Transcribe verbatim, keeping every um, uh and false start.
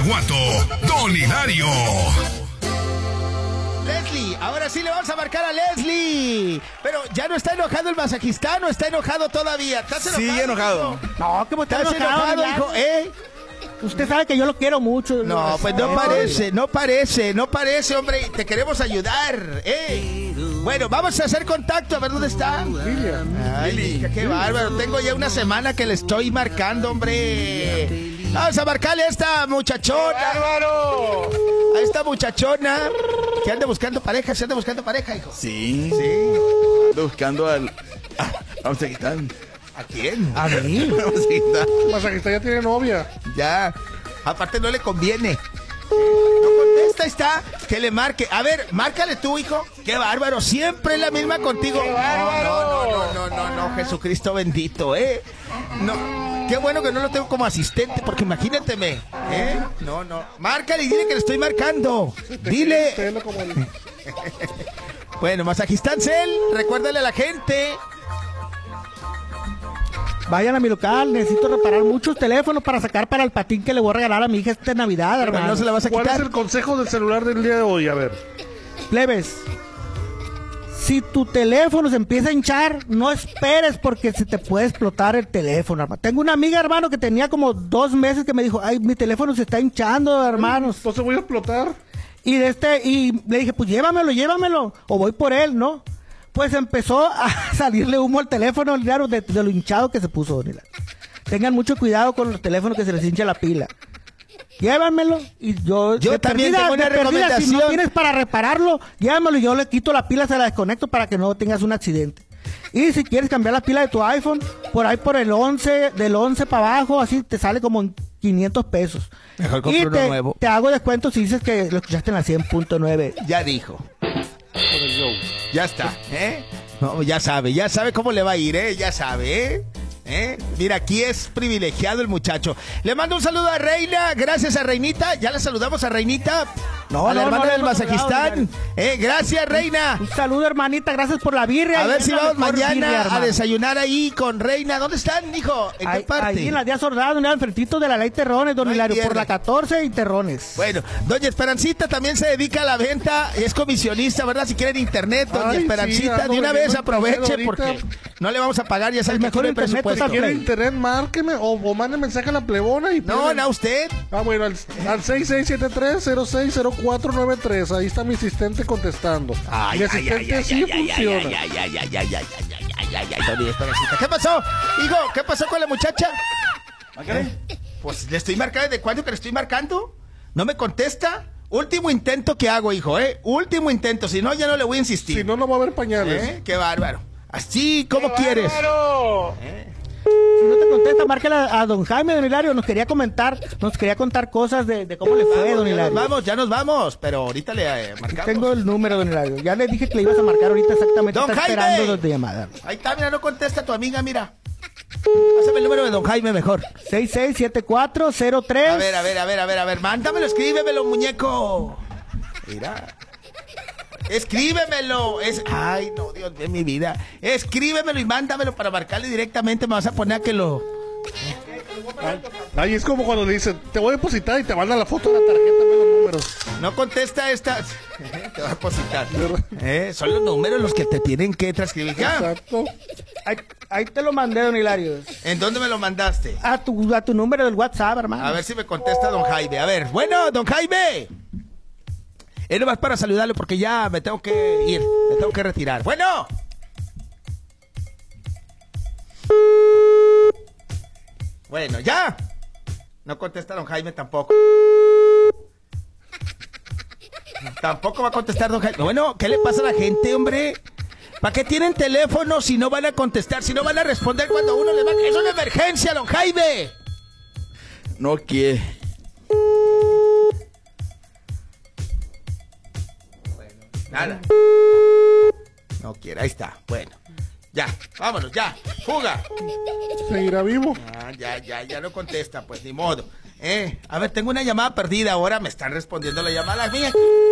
Guanajuato, Don Hilario. Leslie, ahora sí le vamos a marcar a Leslie. Pero ya no está enojado el masajistano, está enojado todavía. ¿Estás enojado? Sí, enojado. Hijo? No, ¿cómo estás ¿Estás enojado, enojado, hijo? ¿Eh? Usted sabe que yo lo quiero mucho. No, pues no parece, no parece, no parece, hombre. Te queremos ayudar, ¿eh? Bueno, vamos a hacer contacto, a ver dónde está. Ay, Lilia, qué bárbaro. Tengo ya una semana que le estoy marcando, hombre. Vamos a marcarle a esta muchachona. ¡Bárbaro! A esta muchachona que anda buscando pareja, se anda buscando pareja, hijo. Sí. Sí. Ando buscando al... Ah, vamos a quitar. ¿A quién? A mí. Vamos a quitar. Masajista ya tiene novia. Ya. Aparte no le conviene. No contesta, está. Que le marque. A ver, márcale tú, hijo. Qué bárbaro. Siempre es la misma contigo. ¡Qué bárbaro! No, no, no, no, no, no, Jesucristo bendito, ¿eh? No. Qué bueno que no lo tengo como asistente, porque imagínateme, ¿eh? No, no. Márcale y dile que le estoy marcando. Dile. Como el... Bueno, Masajistán Cel, recuérdale a la gente. Vayan a mi local, necesito reparar muchos teléfonos para sacar para el patín que le voy a regalar a mi hija esta Navidad, Pero hermano. no se la vas a ¿Cuál quitar. es el consejo del celular del día de hoy? A ver. Plebes, si tu teléfono se empieza a hinchar, no esperes porque se te puede explotar el teléfono, hermano. Tengo una amiga, hermano, que tenía como dos meses que me dijo, ay, mi teléfono se está hinchando, hermanos. Entonces voy a explotar. Y de este, y le dije, pues llévamelo, llévamelo, o voy por él, ¿no? Pues empezó a salirle humo al teléfono, claro, de, de lo hinchado que se puso, don Hilario. Tengan mucho cuidado con los teléfonos que se les hincha la pila. Llévamelo y yo... Yo de también perdida, tengo una de perdida, recomendación. Si no tienes para repararlo, llévamelo y yo le quito la pila, se la desconecto para que no tengas un accidente. Y si quieres cambiar la pila de tu iPhone, por ahí por el once, del once para abajo, así te sale como en quinientos pesos. Mejor compro y uno te, nuevo. te hago descuento si dices que lo escuchaste en la cien punto nueve. Ya dijo. Ya está, ¿eh? No, ya sabe, ya sabe cómo le va a ir, ¿eh? Ya sabe, ¿eh? ¿Eh? Mira, aquí es privilegiado el muchacho. Le mando un saludo a Reina, gracias a Reinita. Ya la saludamos a Reinita. No, a la no, hermana no, del no, Masajistán. no, Eh, gracias, Reina. Un saludo, hermanita, gracias por la birria. A ver si Es la vamos mejor mañana birria, a hermano. desayunar ahí con Reina. ¿Dónde están, hijo? ¿En Ahí, qué parte? ahí en la Díaz Ordaz, donde enfrentito de la Ley Terrones, don No hay Hilario, por pierde. la catorce y Terrones. Bueno, doña Esperancita también se dedica a la venta, es comisionista, ¿verdad? Si quieren internet, doña Ay, sí, Esperancita, ando de una vez vendiendo aproveche internet porque ahorita. no le vamos a pagar, ya sabe El que mejor aquí no hay internet presupuesto. está ¿Quiere Play. internet? Márqueme o, o mande mensaje a la plebona y... No, pídele- no, usted. Ah, bueno, al, al seis seis siete tres cero seis cero cuatro nueve tres. Ahí está mi asistente contestando. Ay, mi ay, asistente ay, ay, sí ay, ay, funciona. ay, ay, ay, ay, ay, ay, ay, ay, ay, ay, doña Esperancita. ¿Qué pasó? Hijo, ¿qué pasó con la muchacha? ¿Márcale? Pues le estoy marcando, ¿de cuándo que le estoy marcando? ¿No me contesta? Último intento que hago, hijo, ¿eh? Último intento, si no, ya no le voy a insistir. Si no, no va a haber pañales. ¿Eh? Qué bárbaro. Así como quieres. Si no te contesta, márcala a don Jaime, don Hilario. Nos quería comentar, nos quería contar cosas de, de cómo le fue, Vamos, don ya nos Hilario. vamos, ya nos vamos, pero ahorita le eh, marcamos. Tengo el número, don Hilario. Ya le dije que le ibas a marcar ahorita exactamente. ¡Don Está Jaime! esperando de llamada. Ahí está, mira, no contesta tu amiga, mira. Pásame el número de don Jaime mejor. seis seis siete cuatro cero tres. A ver, a ver, a ver, a ver, a ver. Mándamelo, escríbemelo, muñeco. Mira. Escríbemelo. Es... Ay, no, Dios de mi vida. Escríbemelo y mándamelo para marcarle directamente. Me vas a poner a que lo... Ahí es como cuando le dicen, te voy a depositar y te mandan la foto de la tarjeta, ve los números. No contesta esta... Te voy a depositar. Eh, son los números los que te tienen que transcribir. Ya. Exacto. Ahí, ahí te lo mandé, don Hilario. ¿En dónde me lo mandaste? A tu, a tu número del WhatsApp, hermano. A ver si me contesta don Jaime. A ver, bueno, don Jaime. Es nomás para saludarlo porque ya me tengo que ir, me tengo que retirar. Bueno. Bueno, ya. No contesta don Jaime tampoco. Tampoco va a contestar don Jaime. Bueno, ¿qué le pasa a la gente, hombre? ¿Para qué tienen teléfono si no van a contestar, si no van a responder cuando uno le va? Es una emergencia, don Jaime. No quiere. Nada. No quiere, ahí está. Bueno. Ya, vámonos, ya. Fuga. ¿Seguirá vivo? Ah, ya, ya, ya no contesta, pues ni modo. Eh, a ver, tengo una llamada perdida ahora. Me están respondiendo la llamada mía.